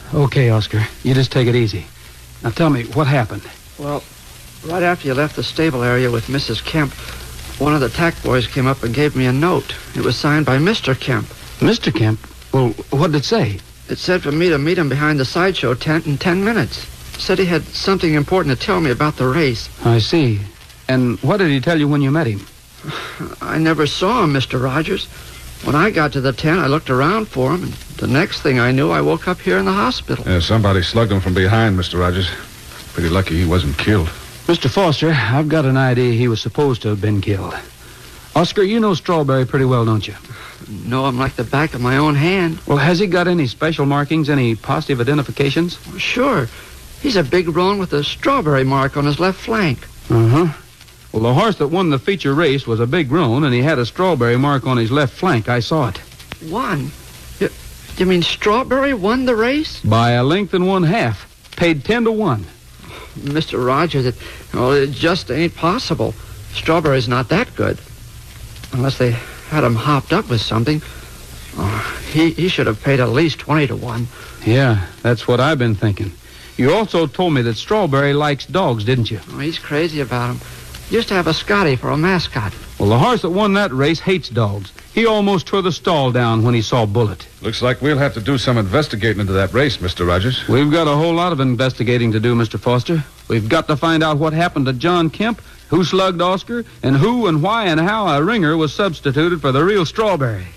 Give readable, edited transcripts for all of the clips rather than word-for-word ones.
Okay, Oscar. You just take it easy. Now tell me, what happened? Well, right after you left the stable area with Mrs. Kemp, one of the tack boys came up and gave me a note. It was signed by Mr. Kemp. Mr. Kemp? Well, what did it say? It said for me to meet him behind the sideshow tent in 10 minutes. Said he had something important to tell me about the race. I see. And what did he tell you when you met him? I never saw him, Mr. Rogers. When I got to the tent, I looked around for him, and the next thing I knew, I woke up here in the hospital. Yeah, somebody slugged him from behind, Mr. Rogers. Pretty lucky he wasn't killed. Mr. Foster, I've got an idea he was supposed to have been killed. Oscar, you know Strawberry pretty well, don't you? Know him like the back of my own hand. Well, has he got any special markings, any positive identifications? Sure. He's a big roan with a strawberry mark on his left flank. Uh-huh. Well, the horse that won the feature race was a big roan, and he had a strawberry mark on his left flank. I saw it. Won? You mean Strawberry won the race? By a length and 1/2. Paid 10 to 1. Mr. Rogers, it just ain't possible. Strawberry's not that good. Unless they had him hopped up with something. Oh, he should have paid at least 20 to 1. Yeah, that's what I've been thinking. You also told me that Strawberry likes dogs, didn't you? Oh, he's crazy about them. Used to have a Scotty for a mascot. Well, the horse that won that race hates dogs. He almost tore the stall down when he saw Bullet. Looks like we'll have to do some investigating into that race, Mr. Rogers. We've got a whole lot of investigating to do, Mr. Foster. We've got to find out what happened to John Kemp, who slugged Oscar, and who and why and how a ringer was substituted for the real Strawberry.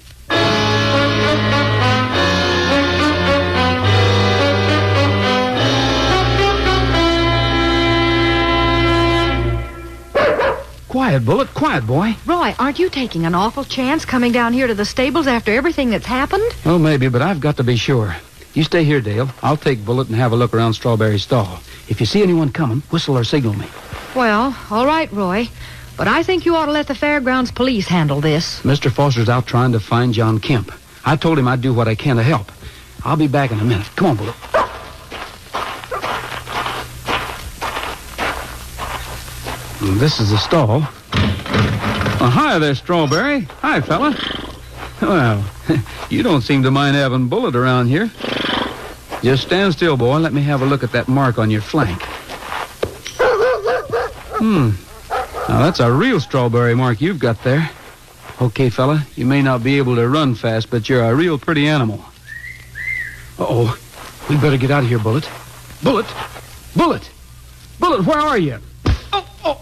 Quiet, Bullet. Quiet, boy. Roy, aren't you taking an awful chance coming down here to the stables after everything that's happened? Oh, maybe, but I've got to be sure. You stay here, Dale. I'll take Bullet and have a look around Strawberry's stall. If you see anyone coming, whistle or signal me. Well, all right, Roy. But I think you ought to let the fairgrounds police handle this. Mr. Foster's out trying to find John Kemp. I told him I'd do what I can to help. I'll be back in a minute. Come on, Bullet. This is the stall. Hi there, Strawberry. Hi, fella. Well, you don't seem to mind having Bullet around here. Just stand still, boy. Let me have a look at that mark on your flank. Now, that's a real Strawberry mark you've got there. Okay, fella, you may not be able to run fast, but you're a real pretty animal. Uh-oh. We better get out of here, Bullet. Bullet! Bullet! Bullet, where are you?